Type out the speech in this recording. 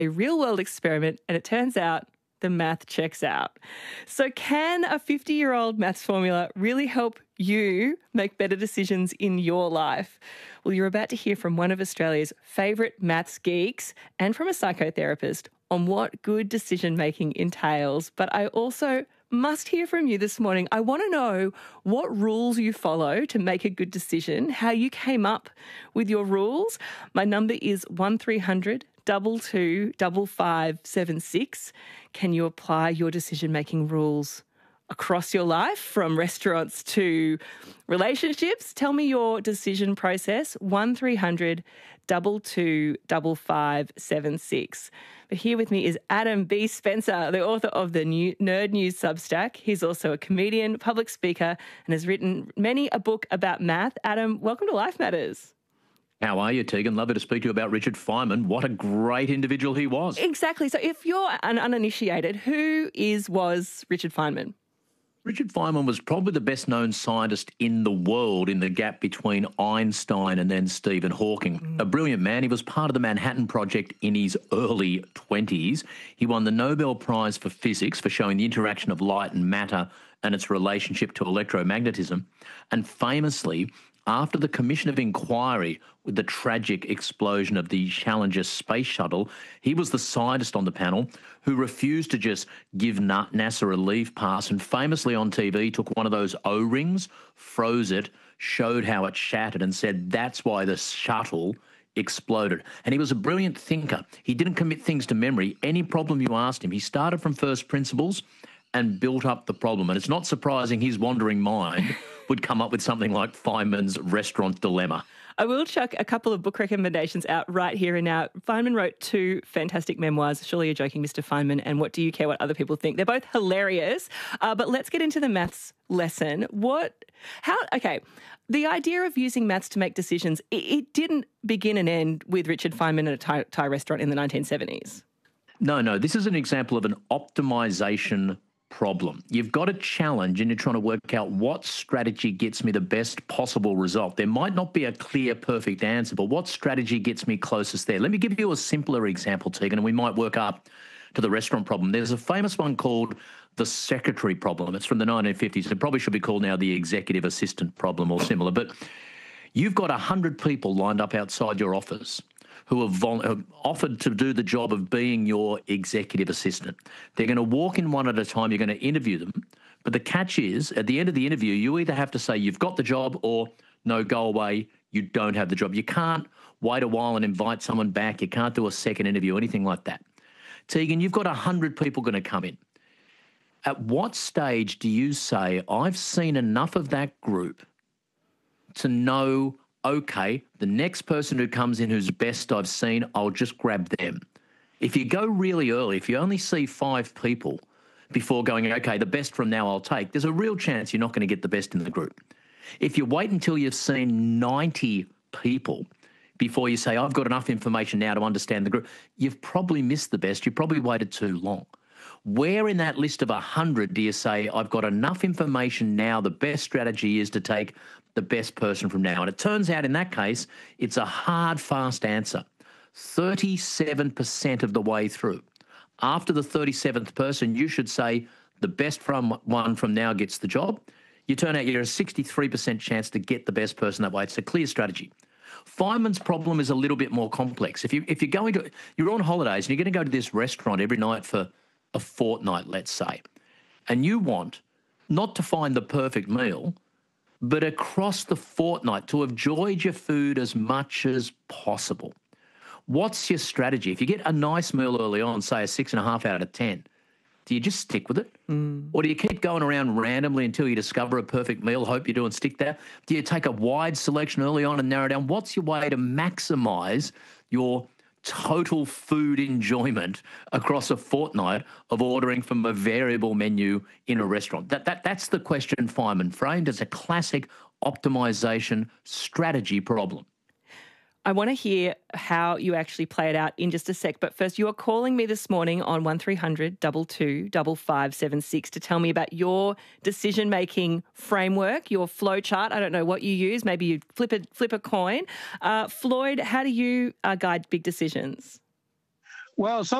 a real-world experiment, and it turns out the math checks out. So can a 50-year-old maths formula really help you make better decisions in your life? Well, you're about to hear from one of Australia's favourite maths geeks and from a psychotherapist on what good decision-making entails. But I also must hear from you this morning. I want to know what rules you follow to make a good decision, how you came up with your rules. My number is 1300 22 5576. Can you apply your decision-making rules across your life, from restaurants to relationships? Tell me your decision process, 1300 22 5576. But here with me is Adam B. Spencer, the author of the Nerd News Substack. He's also a comedian, public speaker, and has written many a book about math. Adam, welcome to Life Matters. How are you, Tegan? Lovely to speak to you about Richard Feynman. What a great individual he was. Exactly. So if you're an uninitiated, who was Richard Feynman? Richard Feynman was probably the best-known scientist in the world in the gap between Einstein and then Stephen Hawking. A brilliant man. He was part of the Manhattan Project in his early 20s. He won the Nobel Prize for Physics for showing the interaction of light and matter and its relationship to electromagnetism. And famously, after the Commission of Inquiry with the tragic explosion of the Challenger space shuttle, he was the scientist on the panel who refused to just give NASA a leave pass, and famously on TV took one of those O-rings, froze it, showed how it shattered and said that's why the shuttle exploded. And he was a brilliant thinker. He didn't commit things to memory. Any problem you asked him, he started from first principles and built up the problem. And it's not surprising his wandering mind would come up with something like Feynman's restaurant dilemma. I will chuck a couple of book recommendations out right here and now. Feynman wrote 2 fantastic memoirs, Surely You're Joking, Mr. Feynman, and What Do You Care What Other People Think? They're both hilarious, but let's get into the maths lesson. The idea of using maths to make decisions, it didn't begin and end with Richard Feynman at a Thai restaurant in the 1970s. No, this is an example of an optimization problem. You've got a challenge and you're trying to work out what strategy gets me the best possible result. There might not be a clear, perfect answer, but what strategy gets me closest there? Let me give you a simpler example, Tegan, and we might work up to the restaurant problem. There's a famous one called the secretary problem. It's from the 1950s. It probably should be called now the executive assistant problem or similar. But you've got 100 people lined up outside your office who have offered to do the job of being your executive assistant. They're going to walk in one at a time. You're going to interview them. But the catch is, at the end of the interview, you either have to say you've got the job or no, go away, you don't have the job. You can't wait a while and invite someone back. You can't do a second interview, anything like that. Tegan, you've got 100 people going to come in. At what stage do you say, I've seen enough of that group to know, okay, the next person who comes in who's best I've seen, I'll just grab them? If you go really early, if you only see 5 people before going, okay, the best from now I'll take, there's a real chance you're not going to get the best in the group. If you wait until you've seen 90 people before you say, I've got enough information now to understand the group, you've probably missed the best. You probably waited too long. Where in that list of 100 do you say, I've got enough information now, the best strategy is to take the best person from now? And it turns out in that case, it's a hard, fast answer. 37% of the way through. After the 37th person, you should say the best one from now gets the job. You turn out you're a 63% chance to get the best person that way. It's a clear strategy. Feynman's problem is a little bit more complex. If you're on holidays and you're going to go to this restaurant every night for a fortnight, let's say, and you want not to find the perfect meal, but across the fortnight to enjoy your food as much as possible. What's your strategy? If you get a nice meal early on, say a 6.5 out of 10, do you just stick with it? Or do you keep going around randomly until you discover a perfect meal, hope you do and stick there? Do you take a wide selection early on and narrow down? What's your way to maximise your total food enjoyment across a fortnight of ordering from a variable menu in a restaurant? That's the question Feynman framed as a classic optimization strategy problem. I want to hear how you actually play it out in just a sec. But first, you are calling me this morning on 1300 22 5576 to tell me about your decision-making framework, your flow chart. I don't know what you use. Maybe you flip a coin. Floyd, how do you guide big decisions? Well,